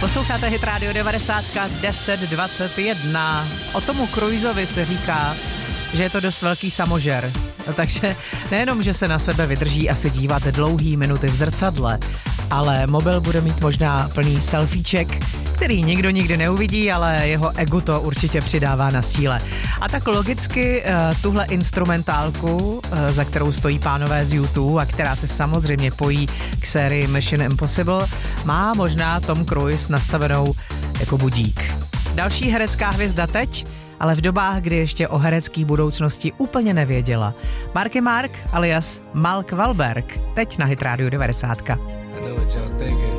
Posloucháte Hit Radio 90 10:21. O Tomu Cruisovi se říká, že je to dost velký samožer. Takže nejenom, že se na sebe vydrží asi dívat dlouhý minuty v zrcadle, ale mobil bude mít možná plný selfieček, který nikdo nikdy neuvidí, ale jeho ego to určitě přidává na síle. A tak logicky tuhle instrumentálku, za kterou stojí pánové z YouTube a která se samozřejmě pojí k sérii Mission Impossible, má možná Tom Cruise nastavenou jako budík. Další herecká hvězda teď, ale v dobách, kdy ještě o herecký budoucnosti úplně nevěděla. Marky Mark alias Malk Wahlberg, teď na Hit Radio 90. I know what y'all thinking.